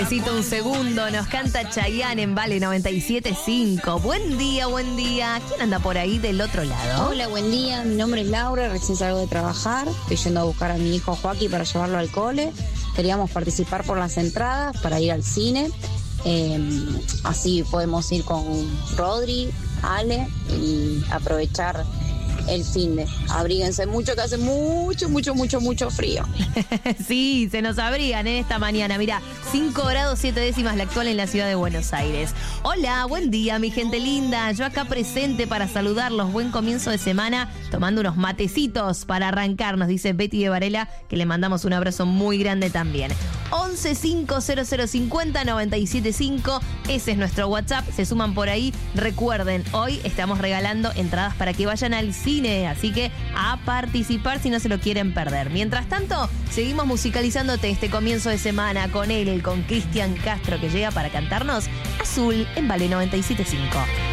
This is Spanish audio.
Necesito un segundo, nos canta Chayanne en Vale 97.5. Buen día, buen día. ¿Quién anda por ahí del otro lado? Hola, buen día. Mi nombre es Laura, recién salgo de trabajar. Estoy yendo a buscar a mi hijo Joaquín para llevarlo al cole. Queríamos participar por las entradas para ir al cine. Así podemos ir con Rodri, Ale y aprovechar el fin de. Abríguense mucho, que hace mucho frío. Sí, se nos abrigan esta mañana. Mira, 5 grados 7 décimas la actual en la ciudad de Buenos Aires. Hola, buen día, mi gente linda. Yo acá presente para saludarlos. Buen comienzo de semana, tomando unos matecitos para arrancar, nos dice Betty de Varela, que le mandamos un abrazo muy grande también. 11-500-50-975, ese es nuestro WhatsApp, se suman por ahí. Recuerden, hoy estamos regalando entradas para que vayan al cine, así que a participar si no se lo quieren perder. Mientras tanto, seguimos musicalizándote este comienzo de semana con él, con Cristian Castro, que llega para cantarnos Azul en Vale 97.5.